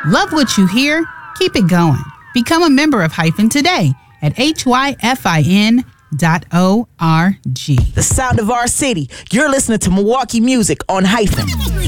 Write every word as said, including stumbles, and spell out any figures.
Love what you hear? Keep it going. Become a member of Hyphen today at H Y F I N dot O R G. The sound of our city. You're listening to Milwaukee music on Hyphen.